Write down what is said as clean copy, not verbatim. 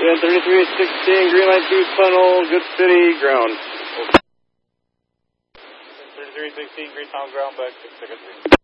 Yeah, 3316, green light 2 tunnel, good city, ground. 3316, green tunnel, ground, back 6 seconds.